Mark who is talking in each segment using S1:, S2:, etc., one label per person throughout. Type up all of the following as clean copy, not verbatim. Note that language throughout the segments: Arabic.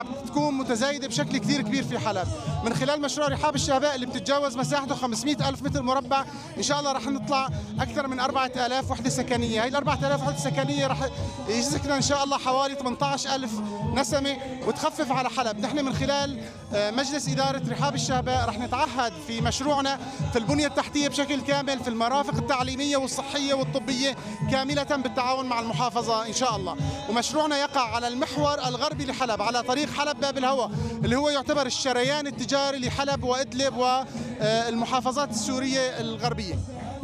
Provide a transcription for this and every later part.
S1: تكون متزايدة بشكل كثير كبير في حلب من خلال مشروع رحاب الشهباء اللي بتتجاوز مساحته 500 ألف متر مربع. إن شاء الله رح نطلع أكثر من 4000 وحدة سكنية. هي ال 4000 وحدة سكنية رح يسكن إن شاء الله حوالي 18 ألف نسمة وتخفف على حلب. نحن من خلال مجلس إدارة رحاب الشهباء رح نتعهد في مشروعنا في البنية التحتية بشكل كامل، في المرافق التعليمية والصحية والطبية كاملة بالتعاون مع المحافظة إن شاء الله. ومشروعنا يقع على المحور الغربي لحلب على طريق حلب باب الهوى اللي هو يعتبر الشريان التجاري لحلب وإدلب والمحافظات السورية الغربية.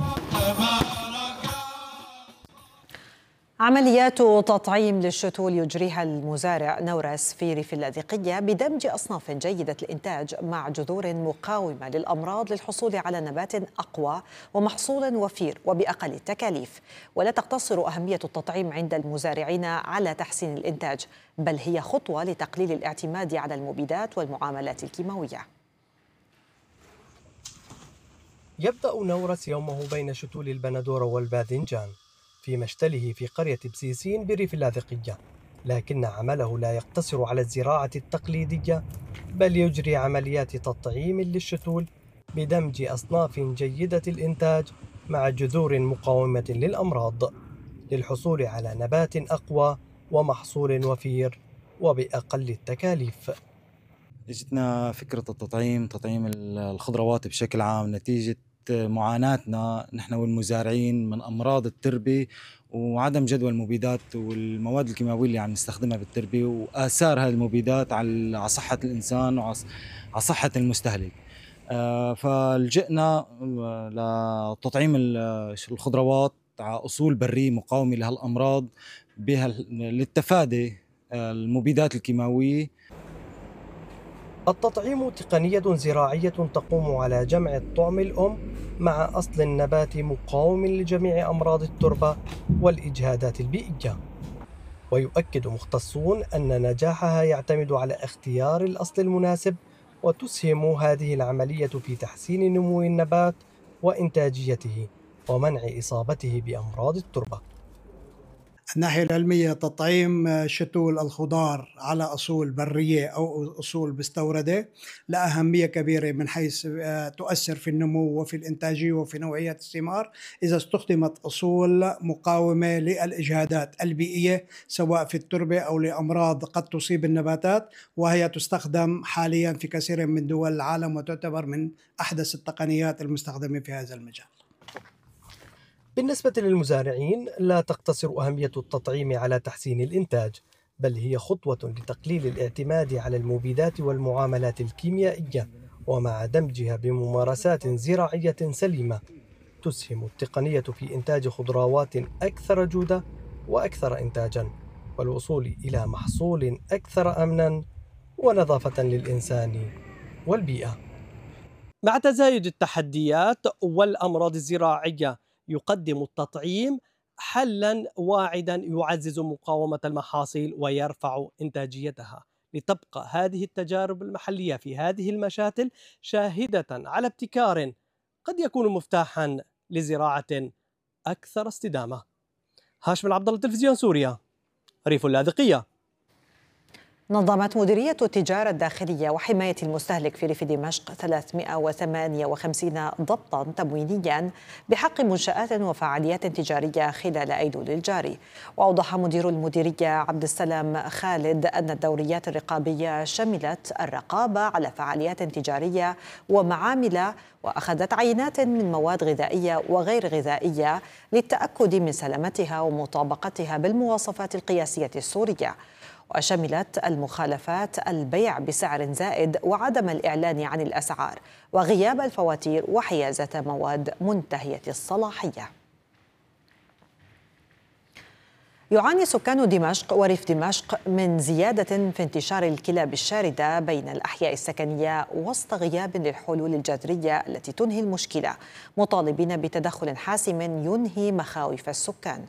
S2: عمليات تطعيم للشتول يجريها المزارع نورس في ريف اللاذقية بدمج أصناف جيدة الإنتاج مع جذور مقاومة للأمراض للحصول على نبات أقوى ومحصول وفير وبأقل التكاليف. ولا تقتصر أهمية التطعيم عند المزارعين على تحسين الإنتاج، بل هي خطوة لتقليل الاعتماد على المبيدات والمعاملات الكيماوية.
S3: يبدأ نورس يومه بين شتول البندورة والباذنجان في مشتله في قرية بسيسين بريف اللاذقية، لكن عمله لا يقتصر على الزراعة التقليدية، بل يجري عمليات تطعيم للشتول بدمج أصناف جيدة الإنتاج مع جذور مقاومة للأمراض للحصول على نبات أقوى ومحصول وفير وبأقل التكاليف.
S4: اجتنا فكرة التطعيم، تطعيم الخضروات بشكل عام، نتيجة معاناتنا نحن والمزارعين من أمراض التربة وعدم جدوى المبيدات والمواد الكيماوية اللي عم نستخدمها بالتربة وآثار هذه المبيدات على صحة الإنسان وعلى صحة المستهلك. فلجئنا لتطعيم الخضروات على أصول برية مقاومة لهالأمراض بها للتفادي المبيدات الكيماوية.
S3: التطعيم تقنية زراعية تقوم على جمع الطعم الأم مع أصل النبات مقاوم لجميع أمراض التربة والإجهادات البيئية. ويؤكد مختصون أن نجاحها يعتمد على اختيار الأصل المناسب، وتسهم هذه العملية في تحسين نمو النبات وإنتاجيته ومنع إصابته بأمراض التربة.
S5: الناحية العلمية تطعيم شتول الخضار على أصول برية أو أصول مستوردة لها أهمية كبيرة من حيث تؤثر في النمو وفي الإنتاجية وفي نوعية الثمار إذا استخدمت أصول مقاومة للإجهادات البيئية سواء في التربة أو لأمراض قد تصيب النباتات، وهي تستخدم حاليا في كثير من دول العالم وتعتبر من أحدث التقنيات المستخدمة في هذا المجال.
S3: بالنسبة للمزارعين لا تقتصر أهمية التطعيم على تحسين الإنتاج، بل هي خطوة لتقليل الاعتماد على المبيدات والمعاملات الكيميائية، ومع دمجها بممارسات زراعية سليمة تسهم التقنية في إنتاج خضروات أكثر جودة وأكثر إنتاجا، والوصول إلى محصول أكثر أمنا ونظافة للإنسان والبيئة. مع تزايد التحديات والأمراض الزراعية يقدم التطعيم حلاً واعداً يعزز مقاومة المحاصيل ويرفع إنتاجيتها، لتبقى هذه التجارب المحلية في هذه المشاتل شاهدة على ابتكار قد يكون مفتاحاً لزراعة أكثر استدامة. هاشم العبد الله، تلفزيون سوريا، ريف اللاذقية.
S2: نظمت مديرية التجارة الداخلية وحماية المستهلك في ريف دمشق 358 ضبطا تموينيا بحق منشآت وفعاليات تجارية خلال أيلول الجاري. وأوضح مدير المديرية عبد السلام خالد أن الدوريات الرقابية شملت الرقابة على فعاليات تجارية ومعامل، وأخذت عينات من مواد غذائية وغير غذائية للتأكد من سلامتها ومطابقتها بالمواصفات القياسية السورية. وشملت المخالفات البيع بسعر زائد وعدم الإعلان عن الأسعار وغياب الفواتير وحيازة مواد منتهية الصلاحية. يعاني سكان دمشق وريف دمشق من زيادة في انتشار الكلاب الشاردة بين الأحياء السكنية وسط غياب للحلول الجذرية التي تنهي المشكلة، مطالبين بتدخل حاسم ينهي مخاوف السكان.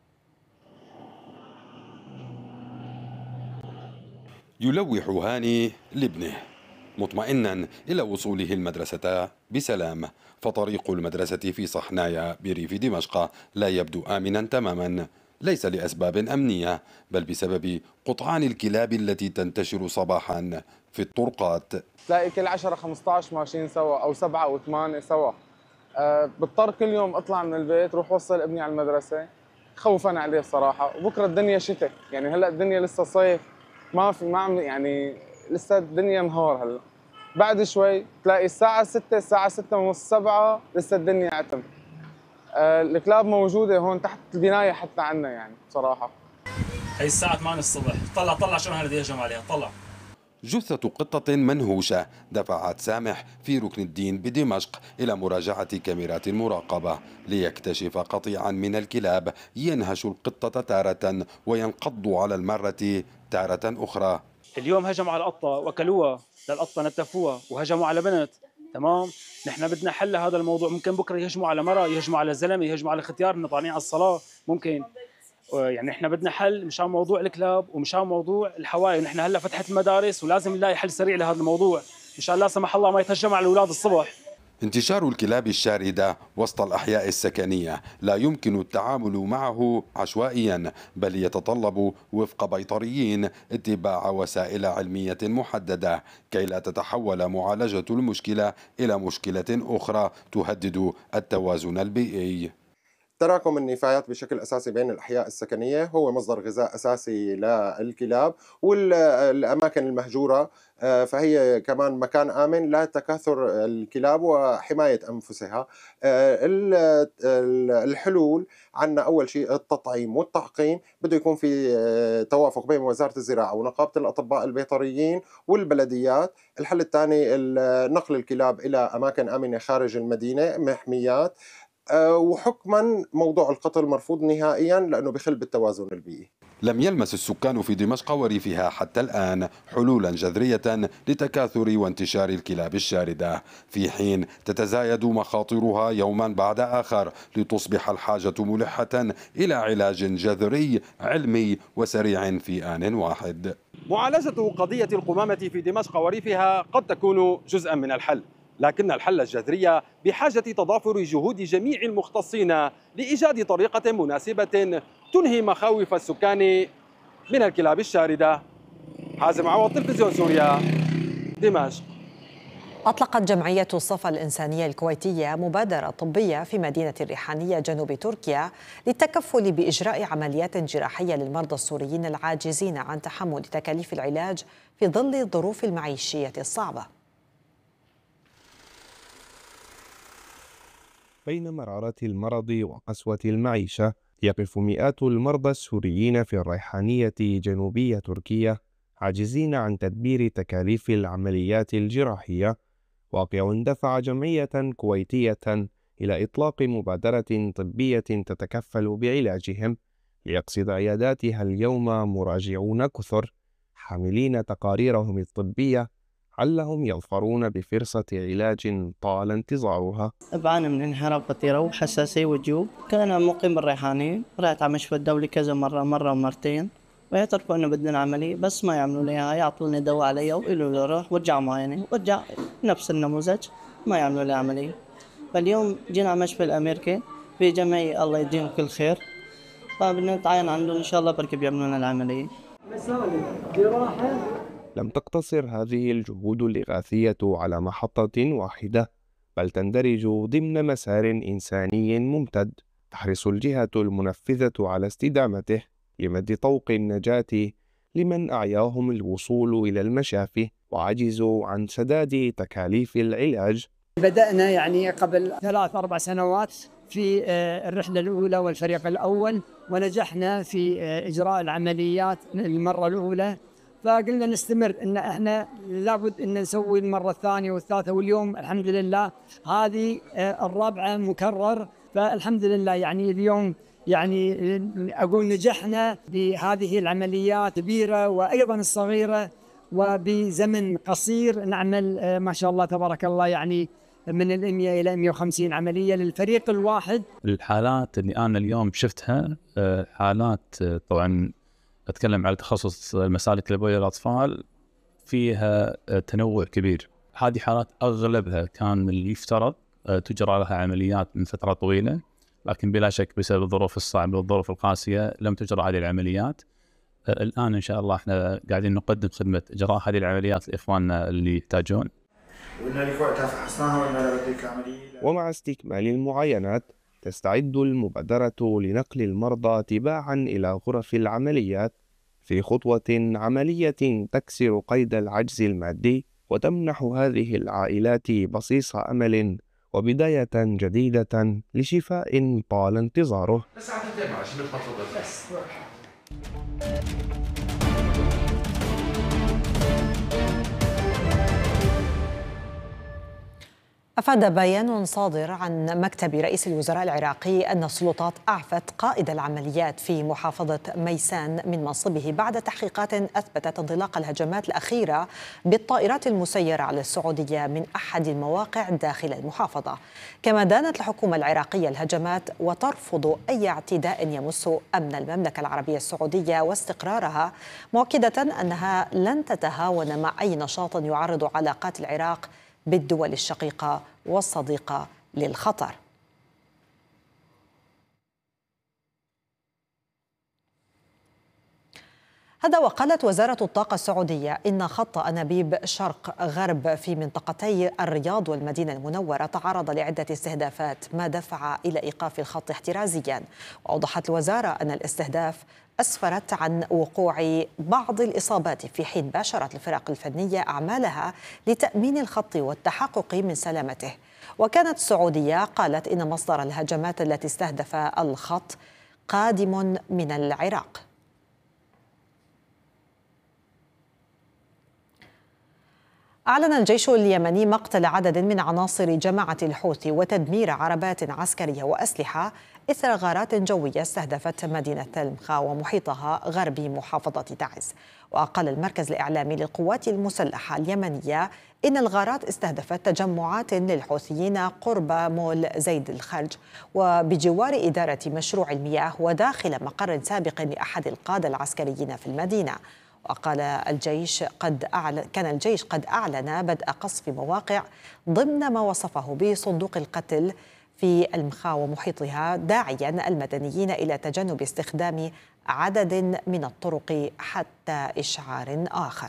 S6: يلوح هاني لابنه مطمئنا إلى وصوله المدرسة بسلام، فطريق المدرسة في صحنايا بريف دمشق لا يبدو آمنا تماما ليس لأسباب أمنية بل بسبب قطعان الكلاب التي تنتشر صباحا في الطرقات.
S7: تلاقي كل 10 15 ماشيين سوا أو 7 أو 8 سوا. بضطر كل يوم أطلع من البيت روح وصل ابني على المدرسة خوفا عليه بصراحة. وبكرة الدنيا شتاء، يعني هلأ الدنيا لسه صيف، ما عم يعني لسه الدنيا نهار. هلأ بعد شوي تلاقي الساعة 6 الساعة 6 ونص 7 لسه الدنيا عتم. الكلاب موجودة هون تحت البناية حتى عنا يعني بصراحة.
S8: هي الساعة 8 الصبح، طلع شو هالذي يهجم عليها، طلع.
S6: جثة قطة منهوشة دفعت سامح في ركن الدين بدمشق إلى مراجعة كاميرات المراقبة ليكتشف قطيعا من الكلاب ينهش القطة تارة وينقض على المرة تارة أخرى.
S9: اليوم هجموا على قطة وأكلوها، للقطة نتفوها وهجموا على بنت. تمام، نحن بدنا حل هذا الموضوع. ممكن بكره يهجموا على مرة، يهجموا على زلمة، يهجموا على ختيار طالعين على الصلاة. ممكن يعني احنا بدنا حل مشان موضوع الكلاب ومشان موضوع الحوايا. نحن هلا فتحت المدارس ولازم نلاقي حل سريع لهذا الموضوع مشان لا سمح الله ما يتهجم على الاولاد الصبح.
S6: انتشار الكلاب الشاردة وسط الأحياء السكنية لا يمكن التعامل معه عشوائيا بل يتطلب وفق بيطريين اتباع وسائل علمية محددة كي لا تتحول معالجة المشكلة إلى مشكلة أخرى تهدد التوازن البيئي.
S10: تراكم النفايات بشكل أساسي بين الأحياء السكنية هو مصدر غذاء أساسي للكلاب، والأماكن المهجورة فهي كمان مكان آمن لتكاثر الكلاب وحماية أنفسها. الحلول عنا أول شيء التطعيم والتعقيم، بده يكون في توافق بين وزارة الزراعة ونقابة الأطباء البيطريين والبلديات. الحل الثاني نقل الكلاب إلى أماكن آمنة خارج المدينة، محميات. وحكما موضوع القتل مرفوض نهائيا لأنه بخل بالتوازن البيئي.
S6: لم يلمس السكان في دمشق وريفها حتى الآن حلولا جذرية لتكاثر وانتشار الكلاب الشاردة، في حين تتزايد مخاطرها يوما بعد آخر لتصبح الحاجة ملحة إلى علاج جذري علمي وسريع في آن واحد.
S11: معالجة قضية القمامة في دمشق وريفها قد تكون جزءا من الحل، لكن الحل الجذري بحاجة تضافر جهود جميع المختصين لإيجاد طريقة مناسبة تنهي مخاوف السكان من الكلاب الشاردة. حازم عوض، تلفزيون سوريا، دمشق.
S2: أطلقت جمعية الصفا الإنسانية الكويتية مبادرة طبية في مدينة الريحانية جنوب تركيا للتكفل بإجراء عمليات جراحية للمرضى السوريين العاجزين عن تحمل تكاليف العلاج في ظل الظروف المعيشية الصعبة.
S12: بين مرارة المرض وقسوة المعيشة يقف مئات المرضى السوريين في الريحانية جنوبية تركيا عاجزين عن تدبير تكاليف العمليات الجراحية. واقع دفع جمعية كويتية إلى إطلاق مبادرة طبية تتكفل بعلاجهم، ليقصد عياداتها اليوم مراجعون كثر حاملين تقاريرهم الطبية علهم يظفرون بفرصة علاج طال انتظارها.
S13: بعاني من انحراف خطيرة وحساسية وجيوب. كان مقيم بالريحانية، رحت على مشفى الدولي كذا مرة ومرتين، ويعترفوا انه بدنا عملية بس ما يعملوا لي اياها، يعطوني دواء علي ويقولوا لي روح وارجع معاينة، وارجع نفس النموذج ما يعملوا لي عملية. فاليوم جينا على مشفى الأمريكي في جمعية الله يديهم كل خير، فبدنا نتعاين عندهم ان شاء الله بركي بيعملوا لنا العملية.
S12: لم تقتصر هذه الجهود الإغاثية على محطة واحدة، بل تندرج ضمن مسار إنساني ممتد تحرص الجهة المنفذة على استدامته لمد طوق النجاة لمن أعياهم الوصول إلى المشافي وعجزوا عن سداد تكاليف العلاج.
S14: بدأنا يعني قبل 3-4 سنوات في الرحلة الأولى والفريق الأول، ونجحنا في إجراء العمليات المرة الأولى، فقلنا نستمر ان احنا لابد ان نسوي المره الثانيه والثالثه، واليوم الحمد لله هذه الرابعه مكرر. فالحمد لله يعني اليوم يعني اقول نجحنا بهذه العمليات الكبيره وايضا الصغيره، وبزمن قصير نعمل ما شاء الله تبارك الله يعني من 100 إلى 150 عملية للفريق الواحد.
S15: الحالات اللي أنا اليوم شفتها حالات طبعا أتكلم على تخصص المسالك الليمفاوية للأطفال فيها تنوع كبير. هذه حالات أغلبها كان اللي يفترض تجرى لها عمليات من فترة طويلة، لكن بلا شك بسبب الظروف الصعبة والظروف القاسية لم تجرى هذه العمليات. الآن إن شاء الله احنا قاعدين نقدم خدمة إجراء هذه العمليات لإخواننا اللي يحتاجون.
S12: ومع استكمال المعاينات تستعد المبادرة لنقل المرضى تباعا إلى غرف العمليات في خطوة عملية تكسر قيد العجز المادي وتمنح هذه العائلات بصيص أمل وبداية جديدة لشفاء طال انتظاره.
S2: أفاد بيان صادر عن مكتب رئيس الوزراء العراقي أن السلطات أعفت قائد العمليات في محافظة ميسان من منصبه بعد تحقيقات أثبتت انطلاق الهجمات الأخيرة بالطائرات المسيرة على السعودية من أحد المواقع داخل المحافظة. كما دانت الحكومة العراقية الهجمات وترفض أي اعتداء يمس أمن المملكة العربية السعودية واستقرارها، مؤكدة أنها لن تتهاون مع أي نشاط يعرض علاقات العراق بالدول الشقيقة والصديقة للخطر. هذا وقالت وزارة الطاقة السعودية إن خط أنابيب شرق غرب في منطقتي الرياض والمدينة المنورة تعرض لعدة استهدافات ما دفع إلى إيقاف الخط احترازيا. وأوضحت الوزارة أن الاستهداف أسفرت عن وقوع بعض الإصابات في حين باشرت الفرق الفنية أعمالها لتأمين الخط والتحقق من سلامته. وكانت السعودية قالت إن مصدر الهجمات التي استهدف الخط قادم من العراق. أعلن الجيش اليمني مقتل عدد من عناصر جماعة الحوثي وتدمير عربات عسكرية وأسلحة إثر غارات جوية استهدفت مدينة المخا ومحيطها غربي محافظة تعز. وقال المركز الإعلامي للقوات المسلحة اليمنية إن الغارات استهدفت تجمعات للحوثيين قرب مول زيد الخرج وبجوار إدارة مشروع المياه وداخل مقر سابق لأحد القادة العسكريين في المدينة. وقال كان الجيش قد أعلن بدء قصف مواقع ضمن ما وصفه بصندوق القتل في المخا ومحيطها، داعيا المدنيين إلى تجنب استخدام عدد من الطرق حتى إشعار آخر.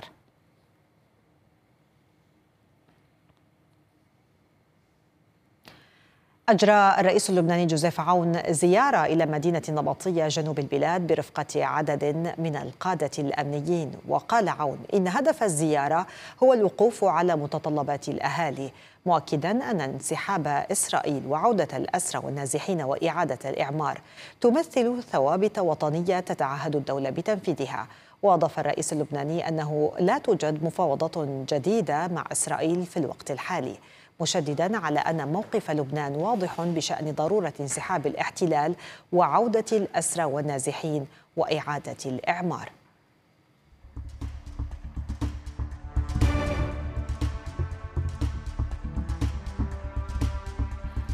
S2: أجرى الرئيس اللبناني جوزيف عون زيارة إلى مدينة النبطية جنوب البلاد برفقة عدد من القادة الأمنيين. وقال عون إن هدف الزيارة هو الوقوف على متطلبات الأهالي، مؤكدا أن انسحاب إسرائيل وعودة الأسرى والنازحين وإعادة الإعمار تمثل ثوابت وطنية تتعهد الدولة بتنفيذها. وأضاف الرئيس اللبناني أنه لا توجد مفاوضات جديدة مع إسرائيل في الوقت الحالي، مشددا على أن موقف لبنان واضح بشأن ضرورة انسحاب الاحتلال وعودة الأسرى والنازحين وإعادة الإعمار.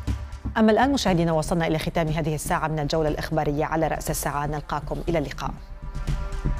S2: أما الآن مشاهدينا وصلنا إلى ختام هذه الساعة من الجولة الإخبارية على رأس الساعة، نلقاكم إلى اللقاء.